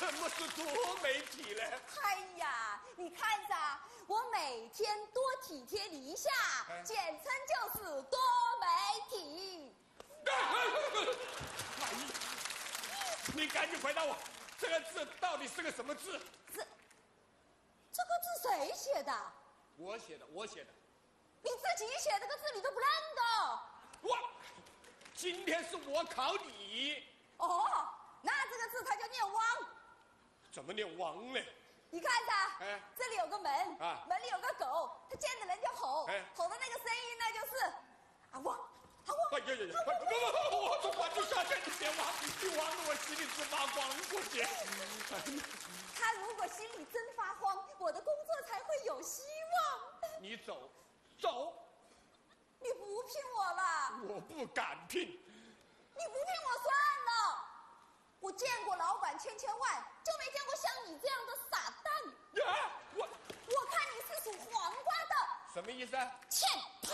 什么是多媒体呢？ 哎呀，你看着，我每天多体贴你一下，简称就是多媒体。 哎呀，你赶紧回答我，这个字到底是个什么字？ 这个字谁写的？ 我写的，我写的。 你自己写这个字你都不认得？ 哇，今天是我考你。 哦，那这个字它叫念汪。 怎么念汪呢？ 你看着，这里有个门，门里有个狗，它见着人就吼，吼的那个声音呢就是啊汪啊汪。 哎呀呀呀！不，我总管就下去，你别汪，你汪得我心里直发慌过去。 他如果心里真发慌，我的工作才会有希望。 你走。 你不聘我了？ 我不敢聘。 你不聘我算了。我见过老板千万，就没见过像你这样的傻蛋。 呀， 我看你是属黄瓜的。 什么意思啊？ 欠拍。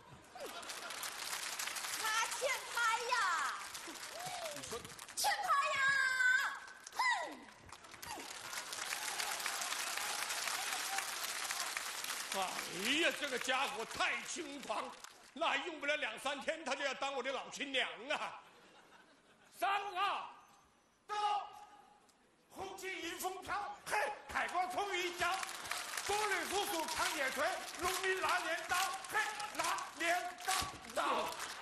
他欠拍呀。 你说欠拍呀？哼！ 哎呀，这个家伙太轻狂，那用不了2、3天，他就要当我的老亲娘啊！3、2， 走！红旗迎风飘，嘿，海光冲云霄。工人叔叔扛铁锤，农民拿镰刀，嘿，拿镰刀。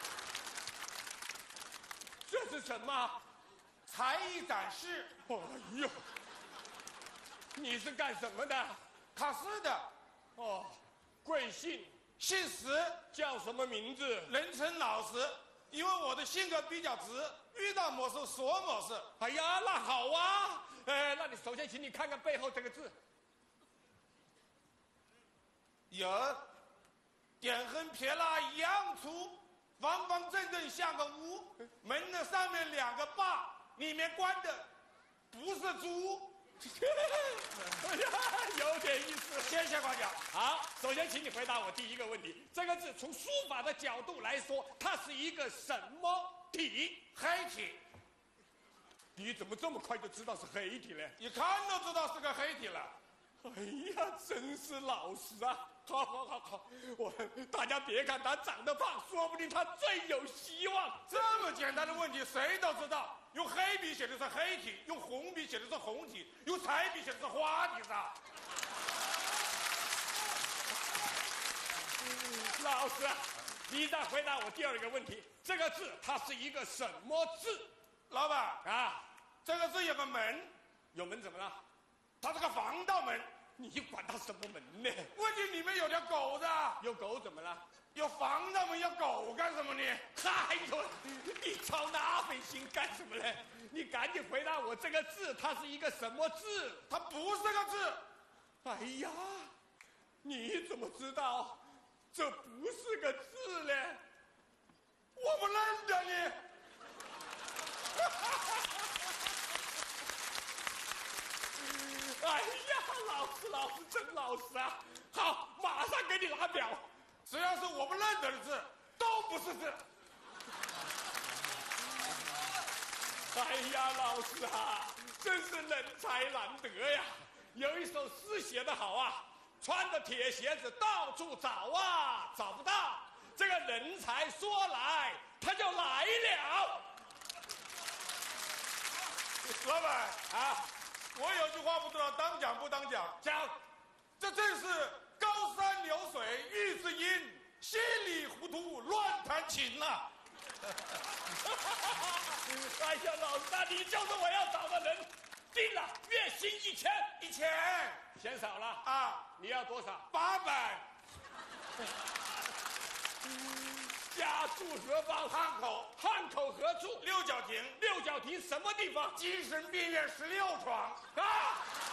这是什么？ 才艺展示。 哎呦，你是干什么的？ 考试的。 哦，贵姓？ 姓石， 叫什么名字？ 人称老石，因为我的性格比较直，遇到模式说模式。 哎呀，那好啊。那你首先请你看看背后这个字。 有，点横撇捺一样粗，方方正正像个屋。门的上面2个把，里面关的不是猪。 哎呀，有点意思。 谢谢夸奖。 好，首先请你回答我第一个问题：这个字从书法的角度来说，它是一个什么体？ 黑体。 你怎么这么快就知道是黑体呢？ 一看都知道是个黑体了。 哎呀，真是老实啊！好，大家别看他长得胖，说不定他最有希望。 这么简单的问题谁都知道，用黑笔写的是黑体，用红笔写的是红体，用彩笔写的是花体噻。 老师，你再回答我第2个问题：这个字它是一个什么字？ 老板啊， 这个字有个门， 有门怎么了？ 它是个防盗门。 你管它什么门呢？ 问题里面有条狗的。 有狗怎么了？ 有防盗门，有狗干什么呢？ 哎呦，你操那份心干什么呢？你赶紧回答我，这个字它是一个什么字？ 它不是个字。 哎呀，你怎么知道这不是个字呢？ 我不认得你。 哎呀，老师真老实啊！好，马上给你拿表。 只要是我们认得的字，都不是字。 哎呀，老师啊，真是人才难得呀！有一首诗写得好啊，穿着铁鞋子到处找啊，找不到。这个人才说来，他就来了。 老板啊，我有句话不知道当讲不当讲。 讲， 这正是高山流水遇知音，稀里糊涂乱弹琴呐。 哎呀，老大，你就是我要找的人。定了，月薪1000。 1000 嫌少了啊？ 你要多少 ？800。 家住何方？ 汉口。 汉口何处？ 六角亭。 六角亭什么地方？ 精神病院16床。 啊！